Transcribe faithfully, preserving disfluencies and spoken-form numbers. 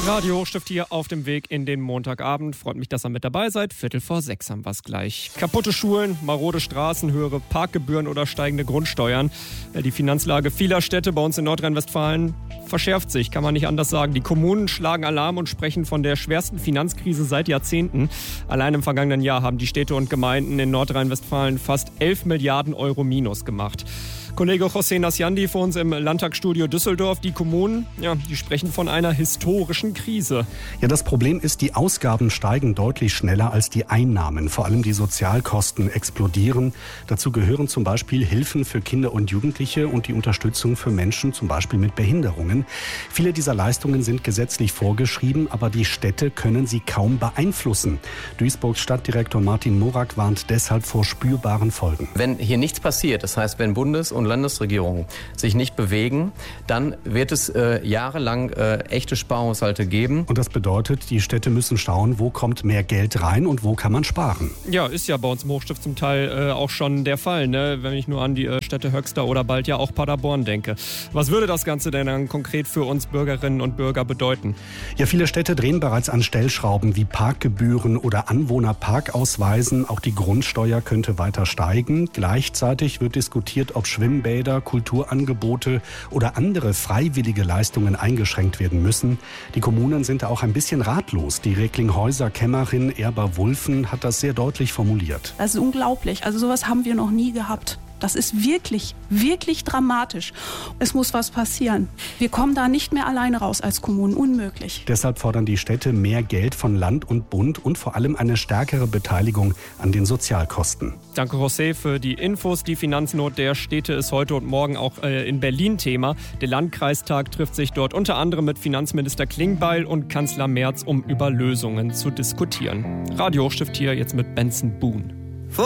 Radio Hochstift hier auf dem Weg in den Montagabend. Freut mich, dass ihr mit dabei seid. Viertel vor sechs haben wir es gleich. Kaputte Schulen, marode Straßen, höhere Parkgebühren oder steigende Grundsteuern. Die Finanzlage vieler Städte bei uns in Nordrhein-Westfalen verschärft sich, kann man nicht anders sagen. Die Kommunen schlagen Alarm und sprechen von der schwersten Finanzkrise seit Jahrzehnten. Allein im vergangenen Jahr haben die Städte und Gemeinden in Nordrhein-Westfalen fast elf Milliarden Euro Minus gemacht. Kollege José Nasciandi vor uns im Landtagsstudio Düsseldorf. Die Kommunen, ja, die sprechen von einer historischen Krise. Ja, das Problem ist, die Ausgaben steigen deutlich schneller als die Einnahmen. Vor allem die Sozialkosten explodieren. Dazu gehören zum Beispiel Hilfen für Kinder und Jugendliche und die Unterstützung für Menschen, zum Beispiel mit Behinderungen. Viele dieser Leistungen sind gesetzlich vorgeschrieben, aber die Städte können sie kaum beeinflussen. Duisburgs Stadtdirektor Martin Morak warnt deshalb vor spürbaren Folgen. Wenn hier nichts passiert, das heißt, wenn Bundes- und Landesregierungen sich nicht bewegen, dann wird es äh, jahrelang äh, echte Sparhaushalte geben. Und das bedeutet, die Städte müssen schauen, wo kommt mehr Geld rein und wo kann man sparen. Ja, ist ja bei uns im Hochstift zum Teil äh, auch schon der Fall, ne? Wenn ich nur an die äh, Städte Höxter oder bald ja auch Paderborn denke. Was würde das Ganze denn dann konkret für uns Bürgerinnen und Bürger bedeuten? Ja, viele Städte drehen bereits an Stellschrauben wie Parkgebühren oder Anwohnerparkausweisen. Auch die Grundsteuer könnte weiter steigen. Gleichzeitig wird diskutiert, ob Schwimmbäder, Kulturangebote oder andere freiwillige Leistungen eingeschränkt werden müssen. Die Kommunen sind da auch ein bisschen ratlos. Die Recklinghäuser-Kämmerin Erba Wulfen hat das sehr deutlich formuliert. Das ist unglaublich. Also sowas haben wir noch nie gehabt. Das ist wirklich, wirklich dramatisch. Es muss was passieren. Wir kommen da nicht mehr alleine raus als Kommunen. Unmöglich. Deshalb fordern die Städte mehr Geld von Land und Bund und vor allem eine stärkere Beteiligung an den Sozialkosten. Danke, José, für die Infos. Die Finanznot der Städte ist heute und morgen auch äh, in Berlin Thema. Der Landkreistag trifft sich dort unter anderem mit Finanzminister Klingbeil und Kanzler Merz, um über Lösungen zu diskutieren. Radio Hochstift hier jetzt mit Benson Boone.